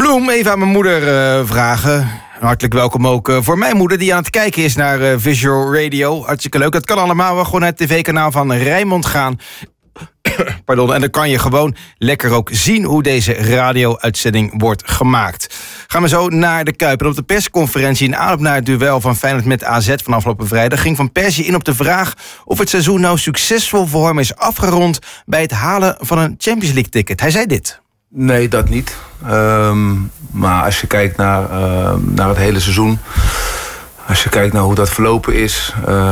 bloem even aan mijn moeder vragen. Hartelijk welkom ook voor mijn moeder die aan het kijken is naar Visual Radio. Hartstikke leuk. Dat kan allemaal wel gewoon naar het tv-kanaal van Rijnmond gaan. Pardon, en dan kan je gewoon lekker ook zien hoe deze radio-uitzending wordt gemaakt. Gaan we zo naar de Kuip. En op de persconferentie in aanloop naar het duel van Feyenoord met AZ van afgelopen vrijdag ging Van Persie in op de vraag of het seizoen nou succesvol voor hem is afgerond bij het halen van een Champions League ticket. Hij zei dit. Nee, dat niet. Maar als je kijkt naar het hele seizoen, als je kijkt naar hoe dat verlopen is,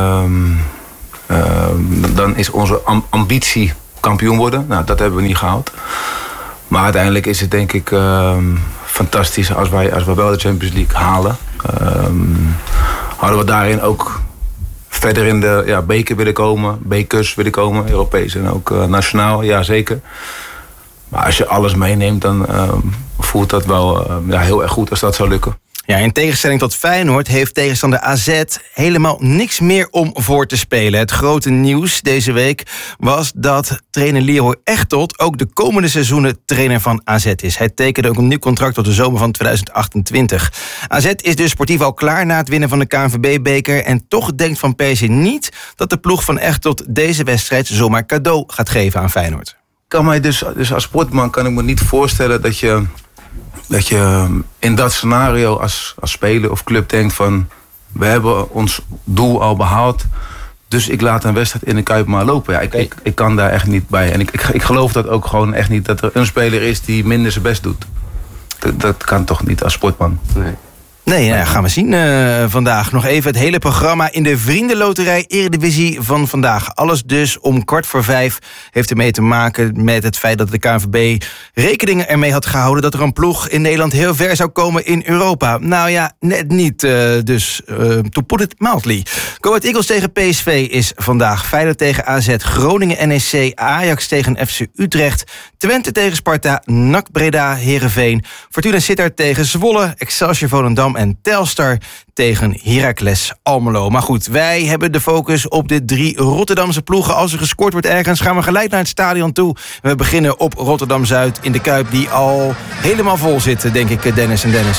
dan is onze ambitie kampioen worden. Nou, dat hebben we niet gehaald. Maar uiteindelijk is het denk ik fantastisch als wij wel de Champions League halen. Hadden we daarin ook verder in de beker willen komen, bekers willen komen, Europees en ook nationaal, ja zeker. Maar als je alles meeneemt, dan voelt dat wel heel erg goed als dat zou lukken. Ja, in tegenstelling tot Feyenoord heeft tegenstander AZ helemaal niks meer om voor te spelen. Het grote nieuws deze week was dat trainer Leroy Echtold ook de komende seizoenen trainer van AZ is. Hij tekende ook een nieuw contract tot de zomer van 2028. AZ is dus sportief al klaar na het winnen van de KNVB-beker en toch denkt Van Persie niet dat de ploeg van Echtold deze wedstrijd zomaar cadeau gaat geven aan Feyenoord. Kan mij dus als sportman kan ik me niet voorstellen dat je in dat scenario als speler of club denkt van we hebben ons doel al behaald, dus ik laat een wedstrijd in de Kuip maar lopen. Ja, ik kan daar echt niet bij. En ik geloof dat ook gewoon echt niet, dat er een speler is die minder zijn best doet. Dat kan toch niet als sportman? Nee, gaan we zien vandaag. Nog even het hele programma in de Vriendenloterij Eredivisie van vandaag. Alles dus om 4:15 heeft ermee te maken met het feit dat de KNVB rekening ermee had gehouden dat er een ploeg in Nederland heel ver zou komen in Europa. Nou ja, net niet. Dus to put it mildly. Go Ahead Eagles tegen PSV is vandaag. Feyenoord tegen AZ, Groningen NEC, Ajax tegen FC Utrecht, Twente tegen Sparta, NAC Breda, Heerenveen, Fortuna Sittard tegen Zwolle, Excelsior Volendam en Telstar tegen Heracles Almelo. Maar goed, wij hebben de focus op de 3 Rotterdamse ploegen. Als er gescoord wordt ergens, gaan we gelijk naar het stadion toe. We beginnen op Rotterdam-Zuid in de Kuip, die al helemaal vol zit, denk ik, Dennis en Dennis.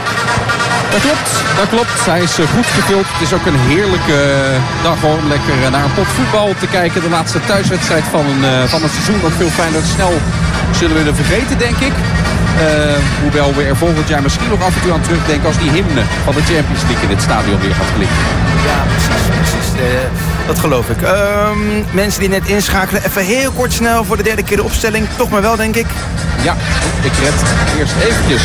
Dat klopt. Hij is goed gevuld. Het is ook een heerlijke dag om lekker naar een pot voetbal te kijken. De laatste thuiswedstrijd van het seizoen. Dat veel Feyenoord snel zullen willen vergeten, denk ik. Hoewel we er volgend jaar misschien nog af en toe aan terugdenken als die hymne van de Champions League in dit stadion weer gaat klinken. Ja, precies. Dat geloof ik. Mensen die net inschakelen, even heel kort snel voor de 3e keer de opstelling. Toch maar wel, denk ik. Ja, ik red eerst eventjes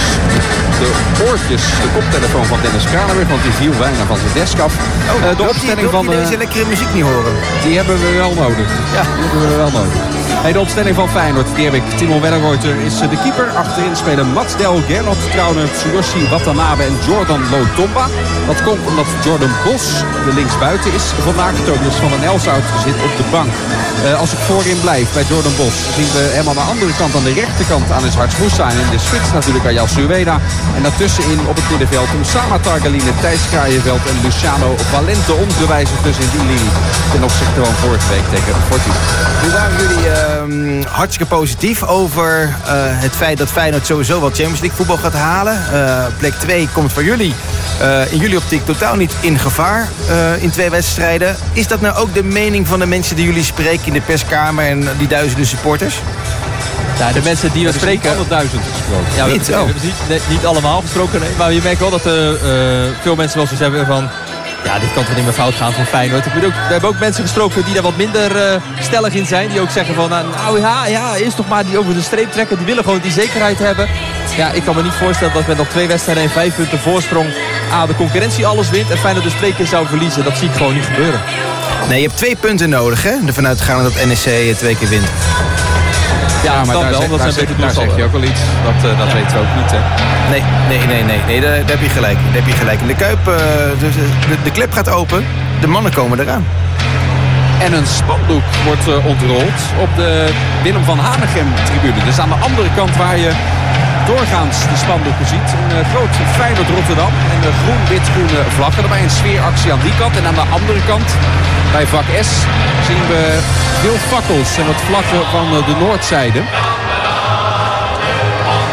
de koptelefoon van Dennis Kranenburg, want die viel bijna van zijn desk af. De opstelling van deze lekkere muziek niet horen. Die hebben we wel nodig. Ja, die hebben we wel nodig. Hey, de opstelling van Feyenoord, die heb ik. Timo Wernerreuter is de keeper. Achterin spelen Mats Del, Gernot Trauner, Tsuyoshi Watanabe en Jordan Lotomba. Dat komt omdat Jordan Bos de linksbuiten is vandaag. Tobias van den Elshout zit op de bank. Als ik voorin blijf bij Jordan Bos, zien we hem aan de andere kant, aan de rechterkant, aan Harts Moussa. En in de spits natuurlijk Ayal Suweda. En daartussenin op het middenveld Oussama Targaline, Thijs Kraaienveld en Luciano Valente. Omgewijzen tussen in die linie ten opzichte van vorige week tegen Fortuna. Nu waren jullie hartstikke positief over het feit dat Feyenoord sowieso wel Champions League voetbal gaat halen. Plek 2 komt voor jullie in jullie optiek totaal niet in gevaar in 2 wedstrijden. Is dat nou ook de mening van de mensen die jullie spreken in de perskamer en die duizenden supporters? Ja, de mensen die we spreken... 100.000 gesproken. Ja, we hebben niet allemaal gesproken, nee, maar je merkt wel dat veel mensen wel zoiets hebben van... Ja, dit kan toch niet meer fout gaan voor Feyenoord. We hebben ook mensen gesproken die daar wat minder stellig in zijn. Die ook zeggen van, eerst toch maar die over de streep trekken. Die willen gewoon die zekerheid hebben. Ja, ik kan me niet voorstellen dat met nog 2 wedstrijden en 5 punten voorsprong... de concurrentie alles wint en Feyenoord dus 2 keer zou verliezen. Dat zie ik gewoon niet gebeuren. Nee, je hebt 2 punten nodig, hè? Ervan uitgaande dat NEC 2 keer wint. Ja, maar daar zeg je ook wel iets. Dat weten we ook niet, hè? Nee, daar heb je gelijk. In de Kuip, de klep gaat open. De mannen komen eraan. En een spandoek wordt ontrold op de Willem van Hanegem-tribune. Dus aan de andere kant waar je doorgaans de spandoeken ziet. Een groot Feyenoord Rotterdam en de groen-wit-groene vlaggen. Daarbij een sfeeractie aan die kant. En aan de andere kant, bij vak S, zien we veel fakkels en wat vlaggen van de noordzijde.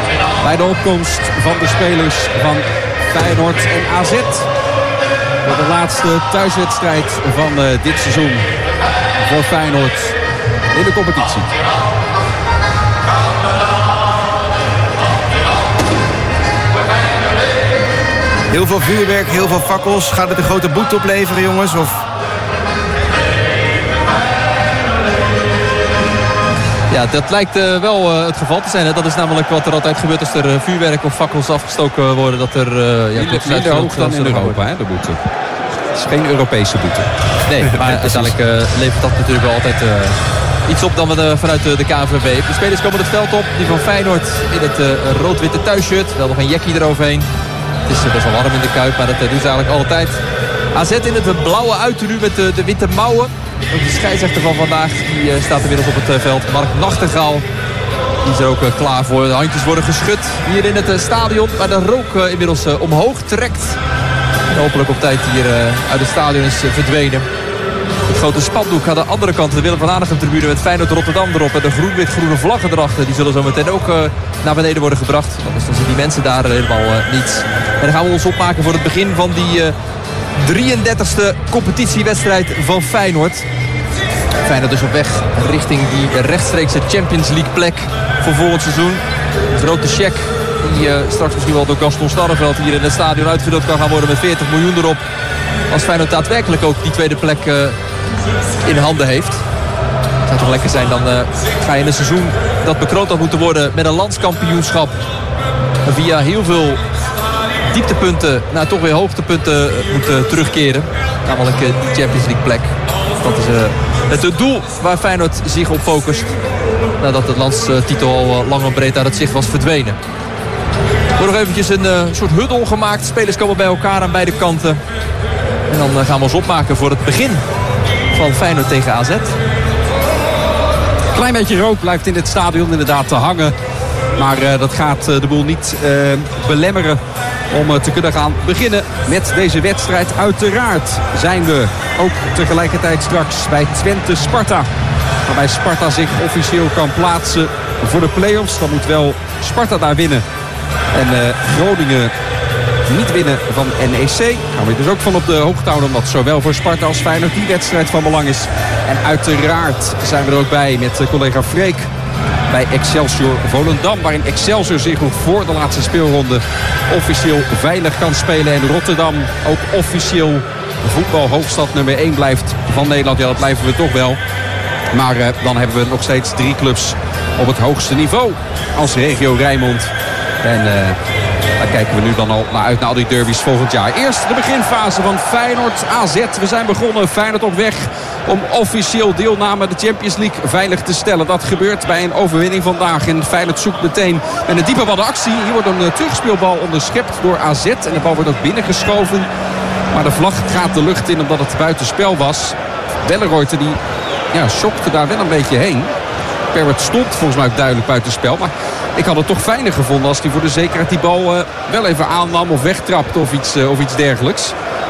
bij de opkomst van de spelers van Feyenoord en AZ. Voor de laatste thuiswedstrijd van dit seizoen voor Feyenoord in de competitie. Heel veel vuurwerk, heel veel fakkels. Gaat het een grote boete opleveren, jongens? Of... Ja, dat lijkt wel het geval te zijn. Hè. Dat is namelijk wat er altijd gebeurt als er vuurwerk of fakkels afgestoken worden. Dat er minder hoog dan in Europa, hè, de boete. Het is geen Europese boete. Nee, maar uiteindelijk levert dat natuurlijk wel altijd iets op dan we vanuit de KNVB. De spelers komen het veld op. Die van Feyenoord in het rood-witte thuisshirt. Wel nog een jackie eroverheen. Het is best wel warm in de Kuip, maar dat doen ze eigenlijk altijd. AZ in het blauwe uiternu met de witte mouwen. Ook de scheidsrechter van vandaag die staat inmiddels op het veld. Mark Nachtegaal. Die is er ook klaar voor. De handjes worden geschud hier in het stadion. Waar de rook inmiddels omhoog trekt. En hopelijk op tijd hier uit het stadion is verdwenen. Het grote spandoek aan de andere kant. De Willem van Hanegem tribune met Feyenoord Rotterdam erop. En de groen-wit-groene vlaggen erachter. Die zullen zo meteen ook naar beneden worden gebracht. Dus dan zien die mensen daar helemaal niets. En dan gaan we ons opmaken voor het begin van die 33e competitiewedstrijd van Feyenoord. Feyenoord dus op weg richting die rechtstreekse Champions League plek voor volgend seizoen. De grote cheque die straks misschien wel door Gaston Starreveld hier in het stadion uitgedeeld kan gaan worden met 40 miljoen erop. Als Feyenoord daadwerkelijk ook die tweede plek in handen heeft. Het zou toch lekker zijn, dan ga je in een seizoen dat bekroond had moeten worden met een landskampioenschap. Via heel veel dieptepunten naar toch weer hoogtepunten moeten terugkeren. Namelijk die Champions League plek. Dat is het doel waar Feyenoord zich op focust. Nadat het landstitel al lang en breed uit het zicht was verdwenen. Er wordt nog eventjes een soort huddle gemaakt. Spelers komen bij elkaar aan beide kanten. En dan gaan we ons opmaken voor het begin van Feyenoord tegen AZ. Klein beetje rook blijft in het stadion inderdaad te hangen. Maar dat gaat de boel niet belemmeren om te kunnen gaan beginnen met deze wedstrijd. Uiteraard zijn we ook tegelijkertijd straks bij Twente-Sparta. Waarbij Sparta zich officieel kan plaatsen voor de play-offs. Dan moet wel Sparta daar winnen. En Groningen niet winnen van NEC. Gaan we dus ook van op de hoogte houden. Omdat zowel voor Sparta als Feyenoord die wedstrijd van belang is. En uiteraard zijn we er ook bij met collega Freek. Bij Excelsior Volendam. Waarin Excelsior zich nog voor de laatste speelronde officieel veilig kan spelen. En Rotterdam ook officieel voetbalhoofdstad nummer 1 blijft van Nederland. Ja, dat blijven we toch wel. Maar dan hebben we nog steeds 3 clubs op het hoogste niveau als regio Rijnmond. En daar kijken we nu dan al naar uit naar al die derbies volgend jaar. Eerst de beginfase van Feyenoord AZ. We zijn begonnen. Feyenoord op weg om officieel deelname aan de Champions League veilig te stellen. Dat gebeurt bij een overwinning vandaag. En Feyenoord zoekt meteen met een diepe bal de actie. Hier wordt een terugspeelbal onderschept door AZ. En de bal wordt ook binnengeschoven. Maar de vlag gaat de lucht in omdat het buitenspel was. Welleroyter die schokte daar wel een beetje heen. Perwert stond volgens mij ook duidelijk buitenspel. Maar ik had het toch fijner gevonden als hij voor de zekerheid die bal wel even aannam of wegtrapte of iets dergelijks.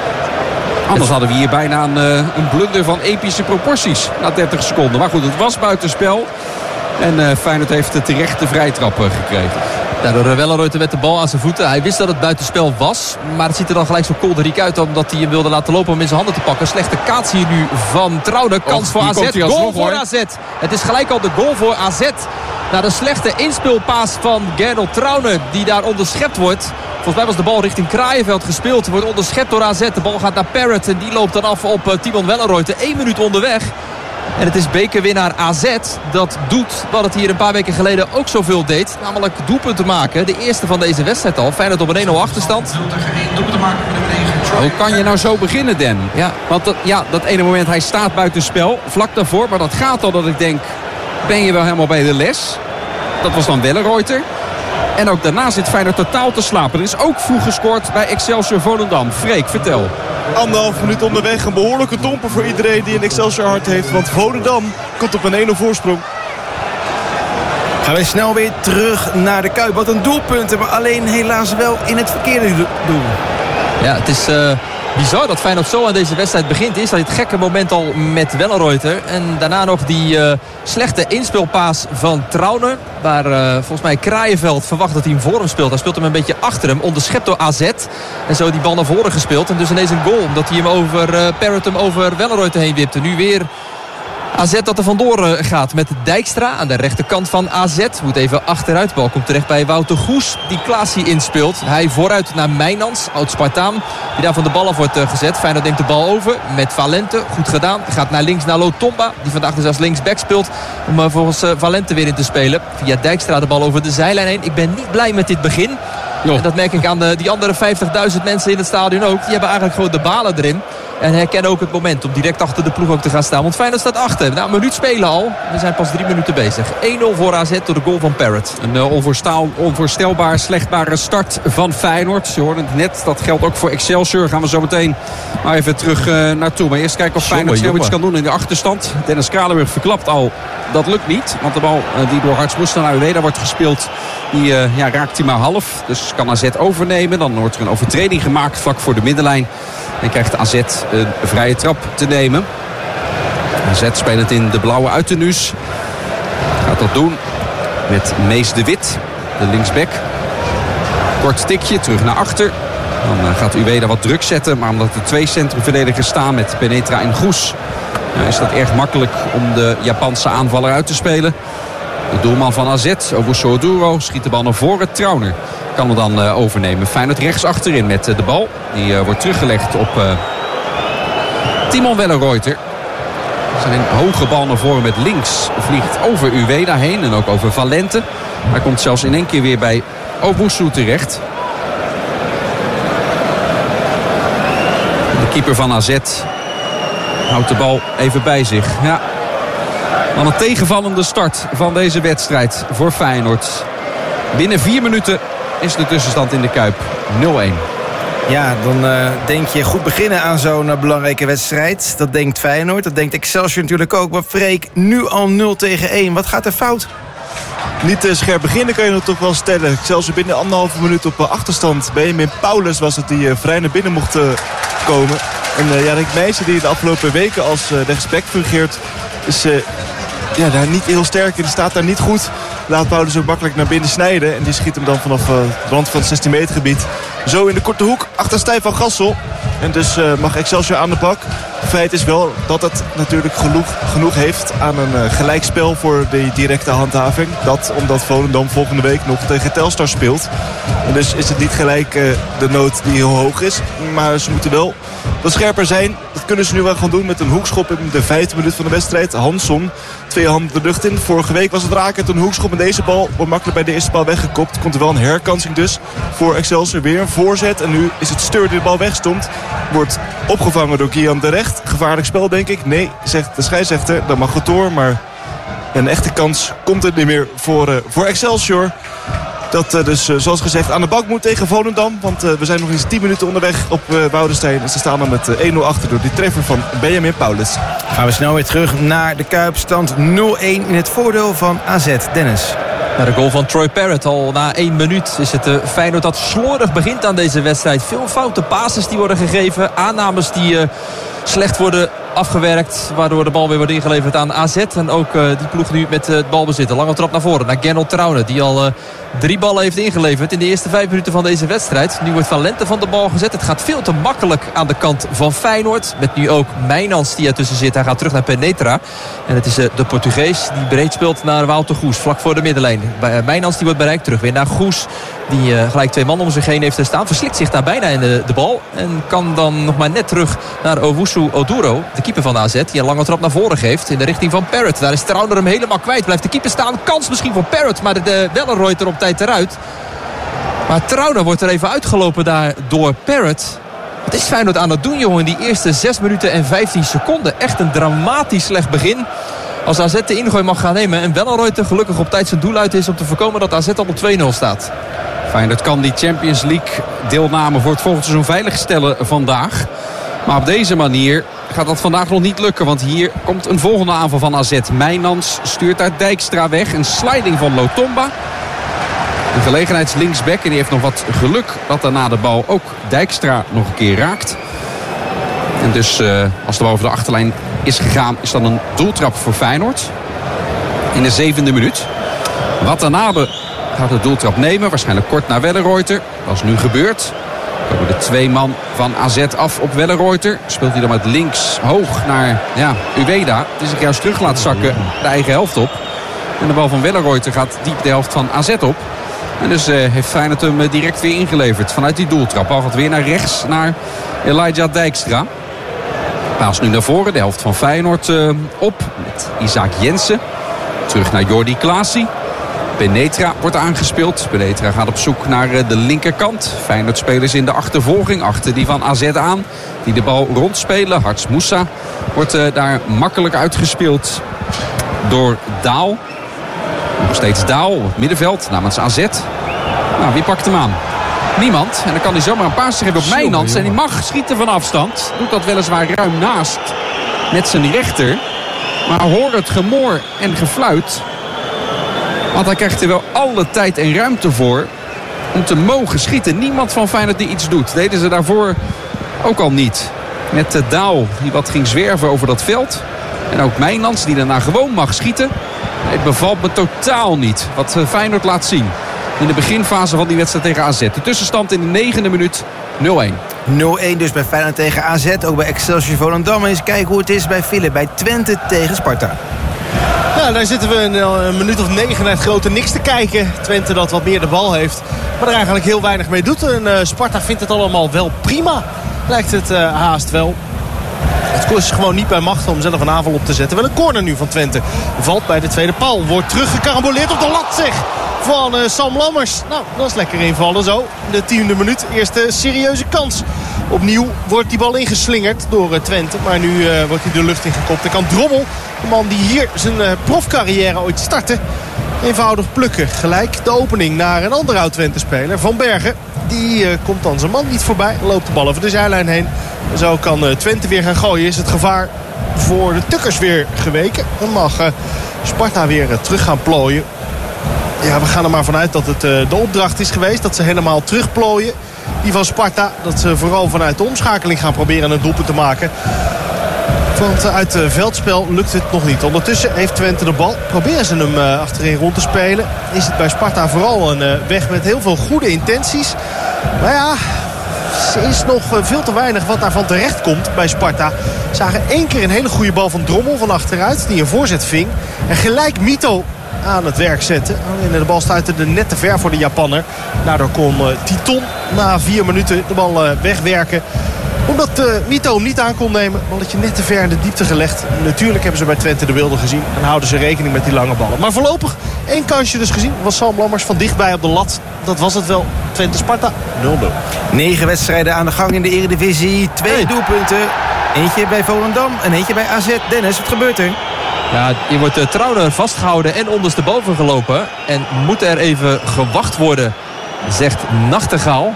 Anders hadden we hier bijna een blunder van epische proporties na 30 seconden. Maar goed, het was buitenspel. En Feyenoord heeft terecht de vrijtrap gekregen. Daardoor Welleroyter met de bal aan zijn voeten. Hij wist dat het buitenspel was. Maar het ziet er dan gelijk zo kolderiek uit omdat hij hem wilde laten lopen om in zijn handen te pakken. Slechte kaats hier nu van Trouwne. Kans voor AZ. Goal voor AZ. Het is gelijk al de goal voor AZ. Na de slechte inspeelpaas van Gernot Trouwne die daar onderschept wordt. Volgens mij was de bal richting Kraaienveld gespeeld. Wordt onderschept door AZ. De bal gaat naar Parrott en die loopt dan af op Timon Welleroyter. 1 minuut onderweg. En het is bekerwinnaar AZ dat doet wat het hier een paar weken geleden ook zoveel deed. Namelijk doelpunten maken. De eerste van deze wedstrijd al. Feyenoord op een 1-0 achterstand. Hoe kan je nou zo beginnen, Dan? Ja. Want dat ene moment, hij staat buitenspel. Vlak daarvoor, maar dat gaat al dat ik denk, ben je wel helemaal bij de les? Dat was dan Welleroyter. En ook daarna zit Feyenoord totaal te slapen. Er is ook vroeg gescoord bij Excelsior Volendam. Freek, vertel. 1,5 minuut onderweg. Een behoorlijke domper voor iedereen die een Excelsior hart heeft. Want Volendam komt op een 1-0 voorsprong. Gaan wij snel weer terug naar de Kuip. Wat een doelpunt, maar alleen helaas wel in het verkeerde doel. Ja, het is bizar dat Feyenoord zo aan deze wedstrijd begint. Is dat het gekke moment al met Wellenreuter. En daarna nog die slechte inspeelpaas van Trauner. Waar volgens mij Kraaienveld verwacht dat hij hem voor hem speelt. Hij speelt hem een beetje achter hem. Onderschept door AZ. En zo die bal naar voren gespeeld. En dus ineens een goal. Omdat hij hem over Parrott hem over Wellenreuter heen wipte. Nu weer AZ dat er vandoor gaat met Dijkstra aan de rechterkant van AZ. Moet even achteruit. Bal komt terecht bij Wouter Goes. Die Klaasie inspeelt. Hij vooruit naar Mijnans. Oud-Spartaan. Die daar van de bal af wordt gezet. Feyenoord neemt de bal over met Valente. Goed gedaan. Gaat naar links naar Lotomba. Die vandaag dus als linksback speelt. Om volgens Valente weer in te spelen. Via Dijkstra de bal over de zijlijn heen. Ik ben niet blij met dit begin. En dat merk ik aan die andere 50.000 mensen in het stadion ook. Die hebben eigenlijk gewoon de balen erin. En herkennen ook het moment om direct achter de ploeg ook te gaan staan. Want Feyenoord staat achter. Na een minuut spelen al. We zijn pas 3 minuten bezig. 1-0 voor AZ door de goal van Parrott. Een onvoorstelbaar slechtbare start van Feyenoord. Je hoorde het net. Dat geldt ook voor Excelsior. Gaan we zo meteen maar even terug naartoe. Maar eerst kijken of Feyenoord snel iets kan doen in de achterstand. Dennis Kralenburg verklapt al. Dat lukt niet. Want de bal die door Hartsmoester naar Ueda wordt gespeeld. Die raakt hij maar half. Dus kan AZ overnemen. Dan wordt er een overtreding gemaakt vlak voor de middenlijn. En krijgt AZ een vrije trap te nemen. AZ speelt in de blauwe uiternuus. Gaat dat doen met Mees de Wit, de linksback. Kort tikje, terug naar achter. Dan gaat Ueda wat druk zetten. Maar omdat er 2 centrumverdedigers staan met Penetra en Goes... is dat erg makkelijk om de Japanse aanvaller uit te spelen. De doelman van AZ, Owusu Oduro, schiet de bal naar voren. Trauner kan het dan overnemen. Feyenoord rechts achterin met de bal. Die wordt teruggelegd op Timon Wellenreuter. Zijn hoge bal naar voren met links vliegt over Ueda heen. En ook over Valente. Hij komt zelfs in één keer weer bij Owusu terecht. De keeper van AZ houdt de bal even bij zich. Ja. Dan een tegenvallende start van deze wedstrijd voor Feyenoord. Binnen 4 minuten is de tussenstand in de Kuip 0-1. Ja, dan denk je goed beginnen aan zo'n belangrijke wedstrijd. Dat denkt Feyenoord, dat denkt Excelsior natuurlijk ook. Maar Freek, nu al 0-1. Wat gaat er fout? Niet scherp beginnen kan je nog toch wel stellen. Excelsior binnen 1,5 minuut op achterstand. Benjamin Paulus was het die vrij naar binnen mocht komen. En Rick Meijsen, die de afgelopen weken als rechtsback fungeert, is daar niet heel sterk in. Staat daar niet goed. Laat Paulus ook makkelijk naar binnen snijden. En die schiet hem dan vanaf de rand van het 16 meter gebied. Zo in de korte hoek achter Stijn van Gassel. En dus mag Excelsior aan de bak. Feit is wel dat het natuurlijk genoeg heeft aan een gelijkspel voor de directe handhaving. Dat omdat Volendam volgende week nog tegen Telstar speelt. En dus is het niet gelijk de nood die heel hoog is. Maar ze moeten wel wat scherper zijn. Dat kunnen ze nu wel gaan doen met een hoekschop in de 5e minuut van de wedstrijd. Hansson, 2 handen de lucht in. Vorige week was het raken. Toen een hoekschop en deze bal wordt makkelijk bij de eerste bal weggekopt. Komt er wel een herkansing dus voor Excelsior. Weer een voorzet. En nu is het Steur die de bal wegstond. Wordt opgevangen door Guillaume de Recht. Gevaarlijk spel denk ik. Nee, zegt de scheidsrechter. Dat mag het door. Maar een echte kans komt er niet meer voor Excelsior. Dat dus zoals gezegd aan de bak moet tegen Volendam. Want we zijn nog eens 10 minuten onderweg op Woudenstein. En ze staan dan met 1-0 achter door die treffer van Benjamin Paulus. Gaan we snel weer terug naar de Kuip. Stand 0-1 in het voordeel van AZ. Dennis. Na de goal van Troy Parrott al na 1 minuut is het Feyenoord dat slordig begint aan deze wedstrijd. Veel foute passes die worden gegeven. Aannames die slecht worden afgewerkt. Waardoor de bal weer wordt ingeleverd aan AZ. En ook die ploeg nu met het balbezit. Lange trap naar voren naar Gernot Trauner. Die al 3 ballen heeft ingeleverd in de eerste 5 minuten van deze wedstrijd. Nu wordt Valente van de bal gezet. Het gaat veel te makkelijk aan de kant van Feyenoord. Met nu ook Mijnans die ertussen zit. Hij gaat terug naar Penetra. En het is de Portugees die breed speelt naar Wouter Goes. Vlak voor de middenlijn. Mijnans die wordt bereikt. Terug weer naar Goes. Die gelijk 2 man om zich heen heeft staan. Verslikt zich daar bijna in de bal. En kan dan nog maar net terug naar Owusu Oduro. De keeper van AZ. Die een lange trap naar voren geeft. In de richting van Parrott. Daar is Trauner hem helemaal kwijt. Blijft de keeper staan. Kans misschien voor Parrott. Maar de Wellenreuter op tijd eruit. Maar Trauner wordt er even uitgelopen daar door Parrott. Wat is Feyenoord aan het doen, jongen? In die eerste 6 minuten en 15 seconden. Echt een dramatisch slecht begin. Als AZ de ingooi mag gaan nemen. En Wellenreuter gelukkig op tijd zijn doel uit is om te voorkomen dat AZ al op 2-0 staat. Feyenoord kan die Champions League deelname voor het volgende seizoen veiligstellen vandaag. Maar op deze manier gaat dat vandaag nog niet lukken. Want hier komt een volgende aanval van AZ. Mijnans stuurt daar Dijkstra weg. Een sliding van Lotomba. Een gelegenheidslinksback. En die heeft nog wat geluk dat daarna de bal ook Dijkstra nog een keer raakt. En dus als de bal over de achterlijn is gegaan, is dan een doeltrap voor Feyenoord. In de 7e minuut. Watanabe gaat de doeltrap nemen. Waarschijnlijk kort naar Wellenreuter. Dat is nu gebeurd. Komen de 2 man van AZ af op Wellenreuter. Speelt hij dan met links hoog naar Ueda. Het is een juist terug laat zakken de eigen helft op. En de bal van Wellenreuter gaat diep de helft van AZ op. En dus heeft Feyenoord hem direct weer ingeleverd vanuit die doeltrap. Bal gaat weer naar rechts naar Elijah Dijkstra. Paas nu naar voren, de helft van Feyenoord op. Met Isaac Jensen. Terug naar Jordi Klaasie. Penetra wordt aangespeeld. Penetra gaat op zoek naar de linkerkant. Feyenoord-spelers in de achtervolging. Achter die van AZ aan. Die de bal rondspelen. Harts Moussa wordt daar makkelijk uitgespeeld door Daal. Nog steeds Daal op het middenveld namens AZ. Nou, wie pakt hem aan? Niemand. En dan kan hij zomaar een paas geven op Mijnans. En die mag schieten van afstand. Doet dat weliswaar ruim naast met zijn rechter. Maar hoor het gemoor en gefluit. Want hij krijgt er wel alle tijd en ruimte voor om te mogen schieten. Niemand van Feyenoord die iets doet. Deden ze daarvoor ook al niet. Met Daal die wat ging zwerven over dat veld. En ook Mijnans die daarna gewoon mag schieten. Het bevalt me totaal niet wat Feyenoord laat zien. In de beginfase van die wedstrijd tegen AZ. De tussenstand in de 9e minuut 0-1. 0-1 dus bij Feyenoord tegen AZ. Ook bij Excelsior Volendam. Eens kijken hoe het is bij Philip. Bij Twente tegen Sparta. Ja, daar zitten we een minuut of 9 naar het grote niks te kijken. Twente dat wat meer de bal heeft. Maar er eigenlijk heel weinig mee doet. En Sparta vindt het allemaal wel prima. Lijkt het haast wel. Het is gewoon niet bij macht om zelf een aanval op te zetten. Wel een corner nu van Twente. Valt bij de tweede paal. Wordt teruggekaramboleerd op de lat zeg. Van Sam Lammers. Nou, dat is lekker invallen zo. De 10e minuut. Eerste serieuze kans. Opnieuw wordt die bal ingeslingerd door Twente. Maar nu wordt hij de lucht ingekopt. En kan Drommel, de man die hier zijn profcarrière ooit startte, eenvoudig plukken. Gelijk de opening naar een andere oud-Twente-speler. Van Bergen. Die komt dan zijn man niet voorbij. Loopt de bal over de zijlijn heen. En zo kan Twente weer gaan gooien. Is het gevaar voor de Tukkers weer geweken. Dan mag Sparta weer terug gaan plooien. Ja, we gaan er maar vanuit dat het de opdracht is geweest. Dat ze helemaal terugplooien. Die van Sparta. Dat ze vooral vanuit de omschakeling gaan proberen een doelpunt te maken. Want uit het veldspel lukt het nog niet. Ondertussen heeft Twente de bal. Proberen ze hem achterin rond te spelen. Is het bij Sparta vooral een weg met heel veel goede intenties. Maar ja, er is nog veel te weinig wat daarvan terecht komt bij Sparta. We zagen 1 keer een hele goede bal van Drommel van achteruit. Die een voorzet ving. En gelijk Mito aan het werk zetten. Alleen de bal stuitte net te ver voor de Japanner. Daardoor kon Titon na 4 minuten de bal wegwerken. Omdat Mito hem niet aan kon nemen. Balletje net te ver in de diepte gelegd. Natuurlijk hebben ze bij Twente de beelden gezien. En houden ze rekening met die lange ballen. Maar voorlopig 1 kansje dus gezien. Was Sam Lammers van dichtbij op de lat. Dat was het wel. Twente-Sparta 0-0. 9 wedstrijden aan de gang in de Eredivisie. 2 doelpunten. Eentje bij Volendam en eentje bij AZ. Dennis, wat gebeurt er? Ja, je wordt Trauner vastgehouden en ondersteboven gelopen. En moet er even gewacht worden, zegt Nachtegaal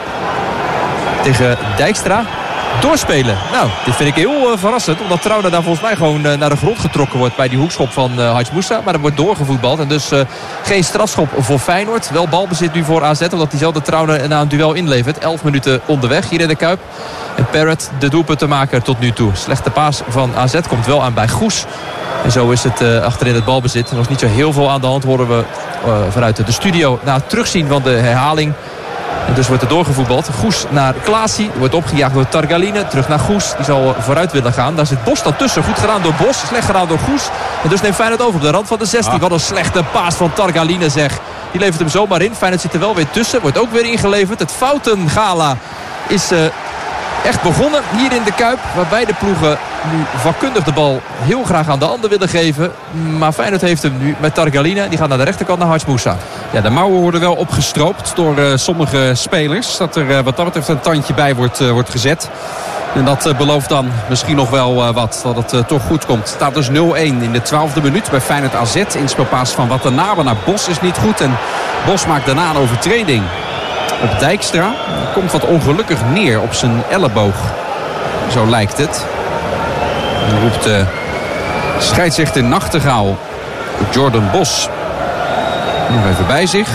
tegen Dijkstra. Doorspelen. Nou, dit vind ik heel verrassend. Omdat Trauner daar volgens mij gewoon naar de grond getrokken wordt bij die hoekschop van Harts Moussa. Maar er wordt doorgevoetbald. En dus geen strafschop voor Feyenoord. Wel balbezit nu voor AZ. Omdat diezelfde Trauner na een duel inlevert. 11 minuten onderweg hier in de Kuip. En Parrott de doelpuntenmaker tot nu toe. Slechte paas van AZ komt wel aan bij Goes. En zo is het achterin het balbezit. Er was niet zo heel veel aan de hand, horen we vanuit de studio. Na het terugzien van de herhaling. En dus wordt er doorgevoetbald. Goes naar Klaasie. Wordt opgejaagd door Targaline. Terug naar Goes. Die zal vooruit willen gaan. Daar zit Bos dan tussen. Goed gedaan door Bos. Slecht gedaan door Goes. En dus neemt Feyenoord over op de rand van de 16. Wat een slechte paas van Targaline zeg. Die levert hem zomaar in. Feyenoord zit er wel weer tussen. Wordt ook weer ingeleverd. Het foutengala is echt begonnen hier in de Kuip. Waar beide ploegen nu vakkundig de bal heel graag aan de ander willen geven. Maar Feyenoord heeft hem nu met Targaline. Die gaat naar de rechterkant naar Harts Moussa. Ja, de mouwen worden wel opgestroopt door sommige spelers. Dat er wat dat betreft een tandje bij wordt gezet. En dat belooft dan misschien nog wel wat. Dat het toch goed komt. Het staat dus 0-1 in de 12e minuut bij Feyenoord AZ. Inspelpaas van Watanabe naar Bos is niet goed. En Bos maakt daarna een overtreding op Dijkstra. Komt wat ongelukkig neer op zijn elleboog. Zo lijkt het. Dan roept scheidsrechter Nachtegaal Jordan Bos nog even bij zich.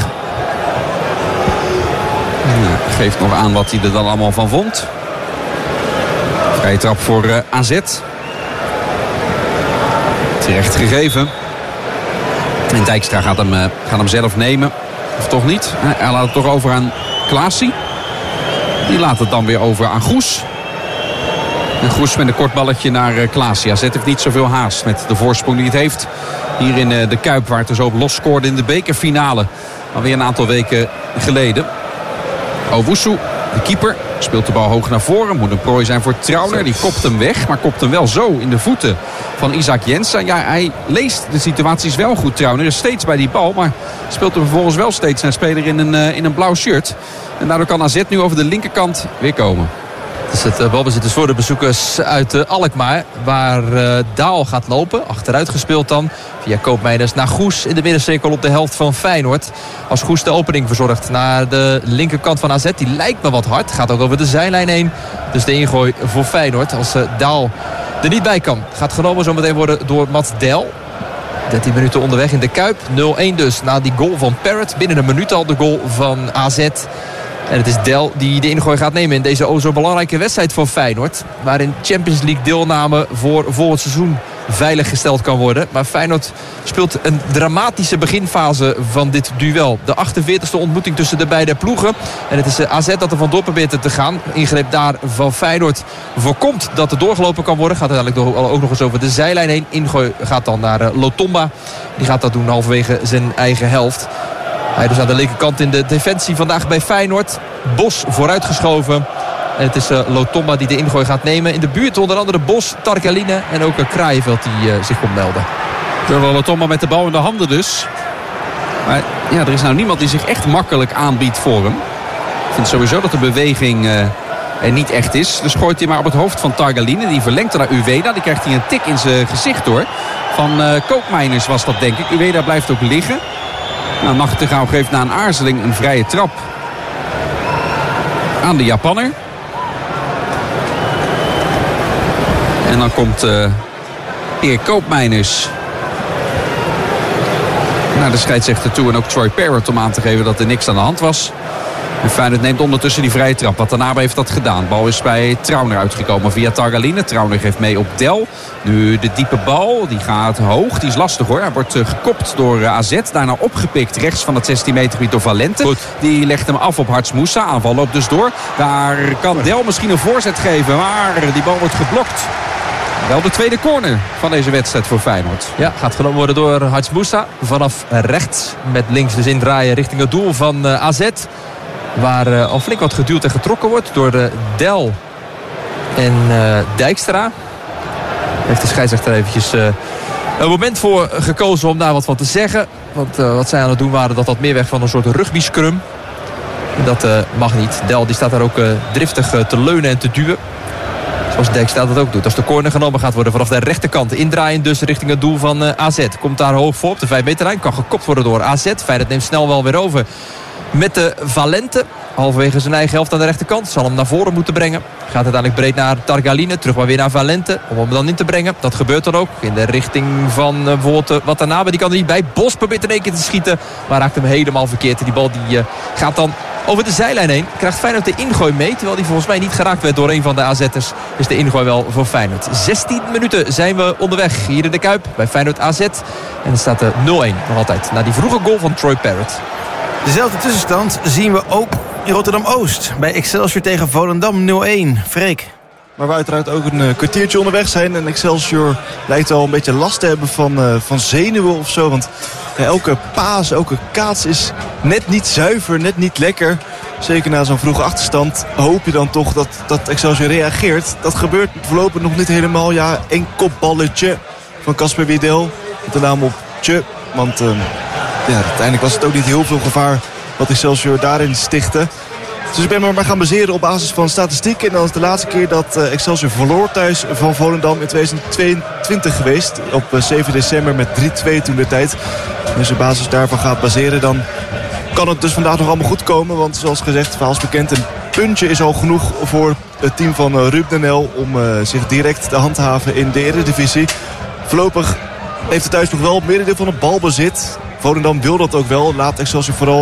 Geeft nog aan wat hij er dan allemaal van vond. Vrije trap voor AZ. Terecht gegeven. En Dijkstra gaat hem zelf nemen. Of toch niet? Hij laat het toch over aan Klaasie. Die laat het dan weer over aan Goes. En Goes met een kort balletje naar Klaasie. AZ heeft niet zoveel haast met de voorsprong die het heeft. Hier in de Kuip, waar het er zo op los scoorde in de bekerfinale. Alweer een aantal weken geleden. Owusu, de keeper, speelt de bal hoog naar voren. Moet een prooi zijn voor Trauner. Die kopt hem weg, maar kopt hem wel zo in de voeten van Isaac Jensen. Ja, hij leest de situaties wel goed. Trauner is steeds bij die bal, maar speelt hem vervolgens wel steeds naar een speler in een blauw shirt. En daardoor kan AZ nu over de linkerkant weer komen. Dus het balbezit is voor de bezoekers uit Alkmaar. Waar Daal gaat lopen. Achteruit gespeeld dan. Via Koopmeiners naar Goes in de middencirkel op de helft van Feyenoord. Als Goes de opening verzorgt naar de linkerkant van AZ. Die lijkt me wat hard. Gaat ook over de zijlijn heen. Dus de ingooi voor Feyenoord. Als Daal er niet bij kan. Gaat genomen zometeen worden door Mats Del. 13 minuten onderweg in de Kuip. 0-1 dus na die goal van Parrott. Binnen een minuut al de goal van AZ. En het is Del die de ingooi gaat nemen in deze zo belangrijke wedstrijd voor Feyenoord. Waarin Champions League deelname voor volgend seizoen veiliggesteld kan worden. Maar Feyenoord speelt een dramatische beginfase van dit duel. De 48e ontmoeting tussen de beide ploegen. En het is AZ dat er vandoor probeert te gaan. Ingreep daar van Feyenoord voorkomt dat er doorgelopen kan worden. Gaat uiteindelijk ook nog eens over de zijlijn heen. Ingooi gaat dan naar Lotomba. Die gaat dat doen halverwege zijn eigen helft. Hij dus aan de linkerkant in de defensie vandaag bij Feyenoord. Bos vooruitgeschoven. En het is Lotomba die de ingooi gaat nemen. In de buurt onder andere Bos, Tarkaline en ook Kraaienveld die zich komt melden. Terwijl Lotomba met de bal in de handen dus. Maar ja, er is nou niemand die zich echt makkelijk aanbiedt voor hem. Ik vind sowieso dat de beweging er niet echt is. Dus gooit hij maar op het hoofd van Targaline. Die verlengt naar Uweda. Die krijgt hij een tik in zijn gezicht hoor. Van Koopmeiners was dat denk ik. Uweda blijft ook liggen. Nou, Nachtegaal geeft na een aarzeling een vrije trap aan de Japanner. En dan komt Erik Koopmeiners naar de scheidsrechter toe. En ook Troy Parrott om aan te geven dat er niks aan de hand was. En Feyenoord neemt ondertussen die vrije trap. Watanabe heeft dat gedaan. Bal is bij Trauner uitgekomen via Targaline. Trauner geeft mee op Del. Nu de diepe bal. Die gaat hoog. Die is lastig hoor. Hij wordt gekopt door AZ. Daarna opgepikt rechts van het 16 meter gebied door Valente. Goed. Die legt hem af op Harts Moussa. Aanval loopt dus door. Daar kan Del misschien een voorzet geven. Maar die bal wordt geblokt. Wel de tweede corner van deze wedstrijd voor Feyenoord. Ja, gaat genomen worden door Harts Moussa. Vanaf rechts met links dus indraaien richting het doel van AZ. Waar al flink wat geduwd en getrokken wordt door Del en Dijkstra. Heeft de scheidsrechter eventjes een moment voor gekozen om daar wat van te zeggen. Want wat zij aan het doen waren, dat meer weg van een soort rugby scrum. Dat mag niet. Del die staat daar ook driftig te leunen en te duwen. Zoals Dijkstra dat ook doet. Als de corner genomen gaat worden vanaf de rechterkant. Indraaien dus richting het doel van AZ. Komt daar hoog voor op de 5 meterlijn. Kan gekopt worden door AZ. Feyenoord neemt snel wel weer over. Met de Valente. Halverwege zijn eigen helft aan de rechterkant. Zal hem naar voren moeten brengen. Gaat uiteindelijk breed naar Targaline. Terug maar weer naar Valente. Om hem dan in te brengen. Dat gebeurt dan ook. In de richting van bijvoorbeeld Watanabe. Die kan er niet bij. Bos probeert in één keer te schieten. Maar raakt hem helemaal verkeerd. En die bal die gaat dan over de zijlijn heen. Krijgt Feyenoord de ingooi mee. Terwijl die volgens mij niet geraakt werd door een van de AZ'ers. Is de ingooi wel voor Feyenoord. 16 minuten zijn we onderweg. Hier in de Kuip bij Feyenoord AZ. En het staat 0-1 nog altijd. Na die vroege goal van Troy Parrott. Dezelfde tussenstand zien we ook in Rotterdam-Oost. Bij Excelsior tegen Volendam 0-1. Freek. Maar we uiteraard ook een kwartiertje onderweg zijn. En Excelsior lijkt wel een beetje last te hebben van zenuwen of zo. Want elke paas, elke kaats is net niet zuiver, net niet lekker. Zeker na zo'n vroege achterstand hoop je dan toch dat Excelsior reageert. Dat gebeurt voorlopig nog niet helemaal. Ja, een kopballetje van Casper Wiedel. Met de naam op Tje. Want uiteindelijk was het ook niet heel veel gevaar wat Excelsior daarin stichtte. Dus ik ben me maar gaan baseren op basis van statistiek. En dan is de laatste keer dat Excelsior verloor thuis van Volendam in 2022 geweest. Op 7 december met 3-2 toen de tijd. Dus op basis daarvan gaat baseren, dan kan het dus vandaag nog allemaal goed komen. Want zoals gezegd, verhaals bekend, een puntje is al genoeg voor het team van Ruud den Uyl om zich direct te handhaven in de Eredivisie. Voorlopig heeft het thuis nog wel het merendeel van het balbezit. Volendam wil dat ook wel. Laat Excelsior vooral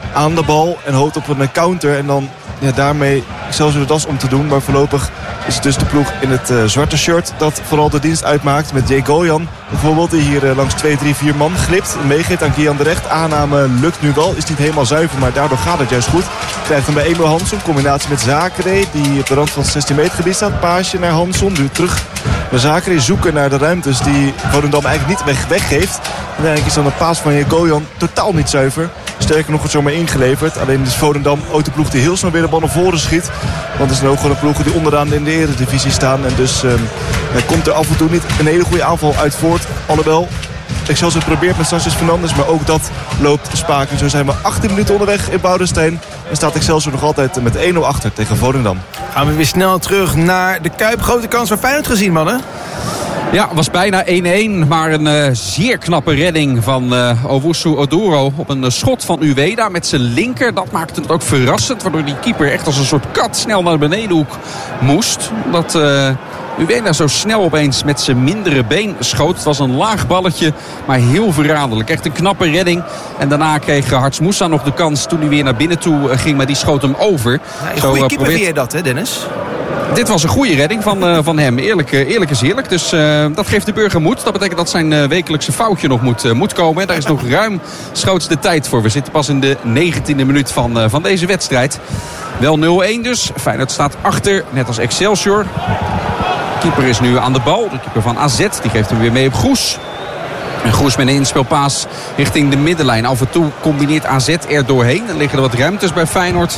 aan de bal en hoopt op een counter. En dan daarmee Excelsior das om te doen. Maar voorlopig is het dus de ploeg in het zwarte shirt dat vooral de dienst uitmaakt. Met Jay Goyan bijvoorbeeld, die hier langs 2, 3, 4 man glipt. Meegeeft aan Kian de Recht. Aanname lukt nu wel. Is niet helemaal zuiver, maar daardoor gaat het juist goed. Krijgt hem bij Emil Hansson. Combinatie met Zakere, die op de rand van het 16 meter gebied staat. Paasje naar Hansson. Nu terug naar Zakere. Zoeken naar de ruimtes die Volendam eigenlijk niet weggeeft. En eigenlijk is dan een paas van Jay Goyan totaal niet zuiver. Sterker nog, het zomaar ingeleverd. Alleen is Volendam ook de ploeg die heel snel weer de bal naar voren schiet. Want het is ook gewoon een ploeg die onderaan in de Eredivisie staan. En dus komt er af en toe niet een hele goede aanval uit voort. Alhoewel, Excelsior probeert met Sanchez Fernandes, maar ook dat loopt spaak. En zo zijn we 18 minuten onderweg in Boudestein. En staat Excelsior nog altijd met 1-0 achter tegen Volendam. Gaan we weer snel terug naar de Kuip. Grote kans voor Feyenoord gezien, mannen. Ja, het was bijna 1-1, maar een zeer knappe redding van Owusu Oduro op een schot van Uweda met zijn linker. Dat maakte het ook verrassend, waardoor die keeper echt als een soort kat snel naar de benedenhoek moest. Omdat Uweda zo snel opeens met zijn mindere been schoot. Het was een laag balletje, maar heel verraderlijk. Echt een knappe redding. En daarna kreeg Harts Moussa nog de kans toen hij weer naar binnen toe ging, maar die schoot hem over. Ja, een goede keeper vind je dat, hè Dennis? Dit was een goede redding van hem. Eerlijk is eerlijk. Dus dat geeft de burger moed. Dat betekent dat zijn wekelijkse foutje nog moet komen. En daar is nog ruim schoots de tijd voor. We zitten pas in de 19e minuut van deze wedstrijd. Wel 0-1 dus. Feyenoord staat achter, net als Excelsior. De keeper is nu aan de bal. De keeper van AZ, die geeft hem weer mee op Goes. En Goes met een inspeelpaas richting de middenlijn. Af en toe combineert AZ er doorheen. Er liggen er wat ruimtes bij Feyenoord.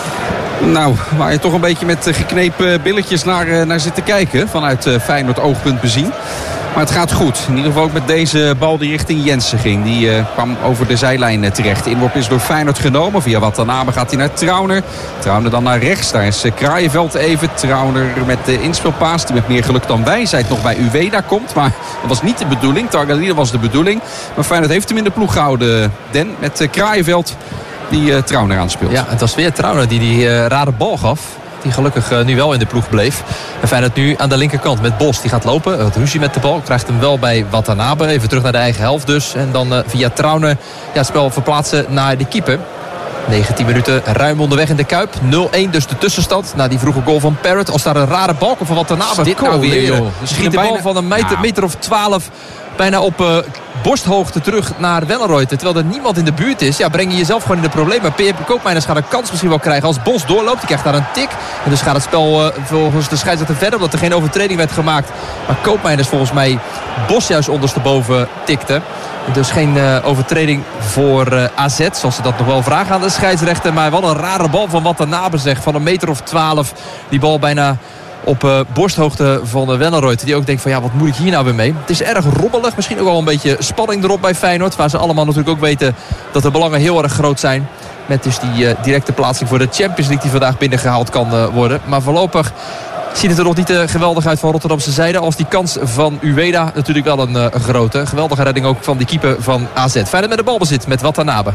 Nou, waar je toch een beetje met geknepen billetjes naar zit te kijken. Vanuit Feyenoord oogpunt bezien. Maar het gaat goed. In ieder geval ook met deze bal die richting Jensen ging. Die kwam over de zijlijn terecht. De inworp is door Feyenoord genomen. Via Watanabe gaat hij naar Trauner. Trauner dan naar rechts. Daar is Kraaienveld even. Trauner met de inspeelpaas. Die met meer geluk dan wijsheid nog bij Uweda komt. Maar dat was niet de bedoeling. Targaline was de bedoeling. Maar Feyenoord heeft hem in de ploeg gehouden. Den met Kraaienveld. Die Trauner aanspeelt. Ja, het was weer Trauner die rare bal gaf. Die gelukkig nu wel in de ploeg bleef. En Feyenoord nu aan de linkerkant met Bos. Die gaat lopen. Wat ruzie met de bal. Krijgt hem wel bij Watanabe. Even terug naar de eigen helft dus. En dan via Trauner het spel verplaatsen naar de keeper. 19 minuten ruim onderweg in de Kuip. 0-1 dus de tussenstand. Na die vroege goal van Parrott. Als daar een rare bal komt van Watanabe. Dit nou weer, joh. Schiet de bal van een meter of 12... bijna op borsthoogte terug naar Wellenreuter. Terwijl er niemand in de buurt is. Ja, breng je jezelf gewoon in de problemen. P.P. Koopmeiners gaat een kans misschien wel krijgen als Bos doorloopt. Die krijgt daar een tik. En dus gaat het spel volgens de scheidsrechter verder. Omdat er geen overtreding werd gemaakt. Maar Koopmeiners volgens mij Bos juist ondersteboven tikte. Dus geen overtreding voor AZ. Zoals ze dat nog wel vragen aan de scheidsrechter. Maar wel een rare bal van Watanabe zegt. Van een meter of 12. Die bal bijna op borsthoogte van de Wellenreuter. Die ook denkt van ja, wat moet ik hier nou weer mee? Het is erg rommelig. Misschien ook wel een beetje spanning erop bij Feyenoord. Waar ze allemaal natuurlijk ook weten dat de belangen heel erg groot zijn. Met dus die directe plaatsing voor de Champions League die vandaag binnengehaald kan worden. Maar voorlopig ziet het er nog niet geweldig uit van Rotterdamse zijde. Als die kans van Uweda natuurlijk wel een grote. Geweldige redding ook van die keeper van AZ. Feyenoord met de balbezit met Watanabe.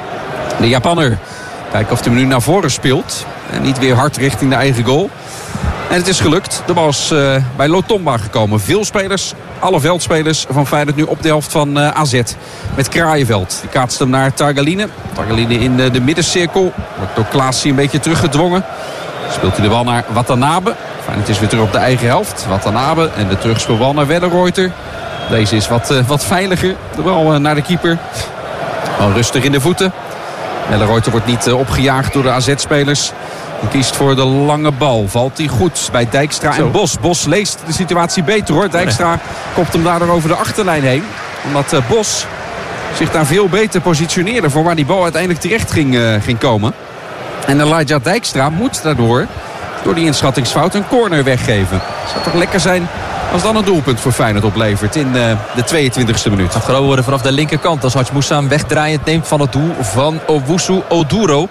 De Japanner. Kijken of hij hem nu naar voren speelt. En niet weer hard richting de eigen goal. En het is gelukt. De bal is bij Lotomba gekomen. Veel spelers, alle veldspelers van Feyenoord nu op de helft van AZ. Met Kraaienveld. Die kaatst hem naar Targaline. Targaline in de middencirkel. Wordt door Klaasie een beetje teruggedwongen. Speelt hij de bal naar Watanabe. Feyenoord is weer terug op de eigen helft. Watanabe en de terugspeelbal naar Wellenreuter. Deze is wat veiliger. De bal naar de keeper. Al rustig in de voeten. Wellenreuter wordt niet opgejaagd door de AZ-spelers. Hij kiest voor de lange bal. Valt hij goed bij Dijkstra en Bos. Bos leest de situatie beter hoor. Dijkstra kopt hem daardoor over de achterlijn heen. Omdat Bos zich daar veel beter positioneerde voor waar die bal uiteindelijk terecht ging komen. En Elijah Dijkstra moet daardoor door die inschattingsfout een corner weggeven. Het zou toch lekker zijn als dan een doelpunt voor Feyenoord oplevert in de 22e minuut. Gaat genomen worden vanaf de linkerkant als Harts Moussa hem wegdraaiend neemt van het doel van Owusu Oduro.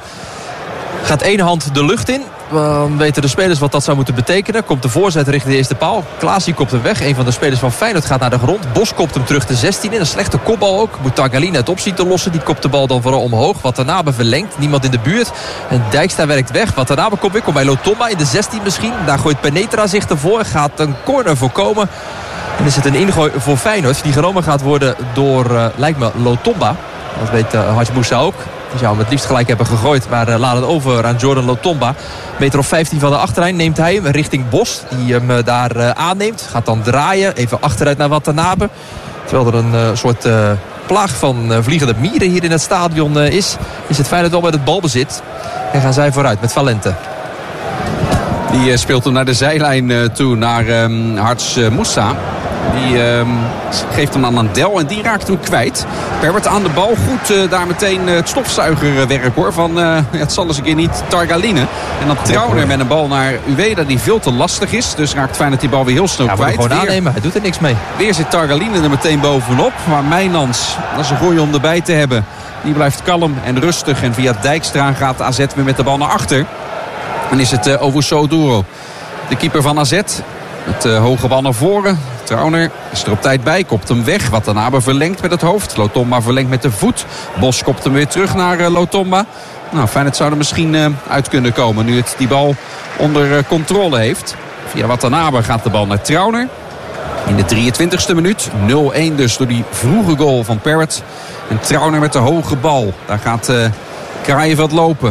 Gaat één hand de lucht in. Dan weten de spelers wat dat zou moeten betekenen. Komt de voorzet richting de eerste paal. Klaasie kopt hem weg. Een van de spelers van Feyenoord gaat naar de grond. Bos kopt hem terug de 16 in. Een slechte kopbal ook. Moet Targaline het op zien te lossen. Die kopt de bal dan vooral omhoog. Watanabe verlengt. Niemand in de buurt. En Dijkstra werkt weg. Watanabe komt weer. Komt bij Lotomba in de 16 misschien. Daar gooit Penetra zich ervoor. Gaat een corner voorkomen. En is het een ingooi voor Feyenoord. Die genomen gaat worden door, lijkt me, Lotomba. Dat weet Harts Moussa ook. Die zou hem het liefst gelijk hebben gegooid. Maar laat het over aan Jordan Lotomba. Meter of 15 van de achterlijn neemt hij hem richting Bos. Die hem daar aanneemt. Gaat dan draaien. Even achteruit naar Watanabe. Terwijl er een soort plaag van vliegende mieren hier in het stadion is het Feyenoord wel met het balbezit. En gaan zij vooruit met Valente. Die speelt hem naar de zijlijn toe, naar Harts Moussa. Die geeft hem aan Mandel en die raakt hem kwijt. Perwert aan de bal. Goed daar meteen het stofzuigerwerk hoor. Van het zal eens een keer niet Targaline. En dan Trauner met een bal naar Ueda die veel te lastig is. Dus raakt Feyenoord die bal weer heel snel kwijt. Gewoon aannemen. Hij doet er niks mee. Weer zit Targaline er meteen bovenop. Maar Mijnans, dat is een goeie om erbij te hebben. Die blijft kalm en rustig. En via Dijkstra gaat AZ weer met de bal naar achter. En is het Owusu Duro. De keeper van AZ. Met hoge bal naar voren. Trauner is er op tijd bij. Kopt hem weg. Watanabe verlengt met het hoofd. Lotomba verlengt met de voet. Bos kopt hem weer terug naar Lotomba. Nou, Feyenoord zou er misschien uit kunnen komen. Nu het die bal onder controle heeft. Via Watanabe gaat de bal naar Trauner. In de 23e minuut. 0-1 dus door die vroege goal van Perwert. En Trauner met de hoge bal. Daar gaat Kraaienveld lopen.